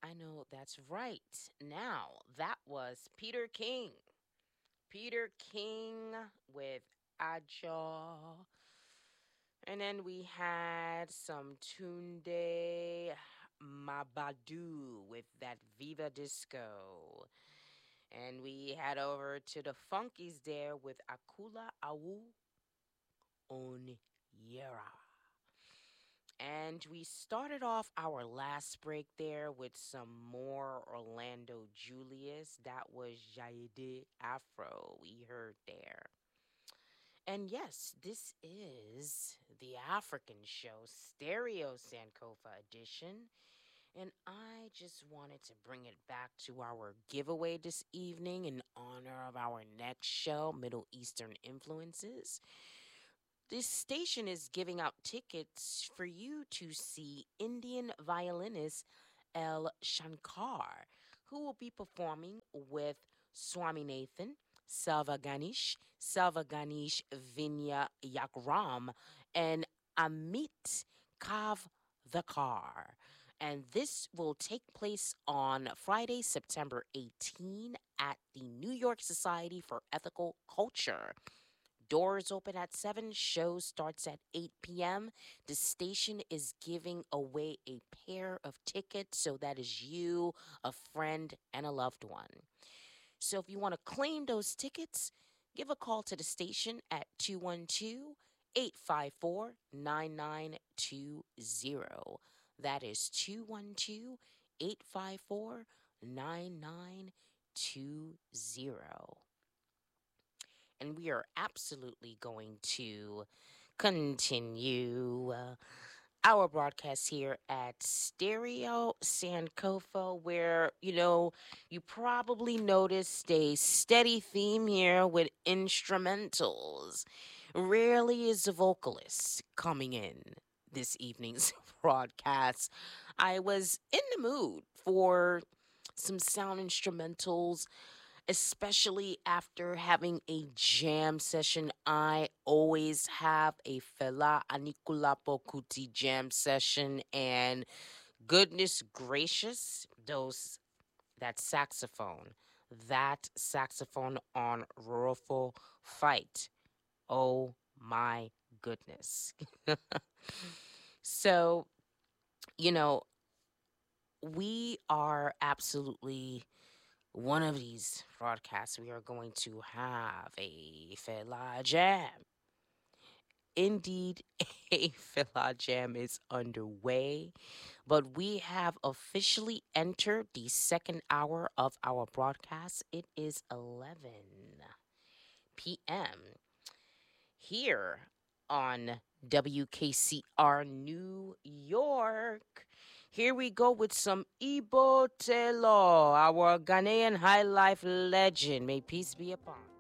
I know that's right. Now, that was Peter King. Peter King with Aja. And then we had some Tunde Mabadu with that Viva Disco. And we head over to the Funkies there with Akula Awu Onyera. And we started off our last break there with some more Orlando Julius. That was Jaide Afro we heard there. And yes, this is the African show, Stereo Sankofa edition. And I just wanted to bring it back to our giveaway this evening in honor of our next show, Middle Eastern Influences. This station is giving out tickets for you to see Indian violinist L. Shankar, who will be performing with Swaminathan, Selva Ganesh Vinya Yakram, and Amit Kavthekar. And this will take place on Friday, September 18 at the New York Society for Ethical Culture. Doors open at 7, show starts at 8 p.m. The station is giving away a pair of tickets, so that is you, a friend, and a loved one. So if you want to claim those tickets, give a call to the station at 212-854-9920. That is 212-854-9920. And we are absolutely going to continue our broadcast here at Stereo Sankofa, where, you probably noticed a steady theme here with instrumentals. Rarely is a vocalist coming in this evening's broadcast. I was in the mood for some sound instrumentals, especially after having a jam session. I always have a Fela Anikulapo Kuti jam session, and goodness gracious, that saxophone on Rorofo Fight. Oh my goodness. So, you know, we are absolutely one of these broadcasts, we are going to have a Fela Jam. Indeed, a Fela Jam is underway, but we have officially entered the second hour of our broadcast. It is 11 p.m. here on WKCR New York. Here we go with some Ibo Telo, our Ghanaian high life legend. May peace be upon.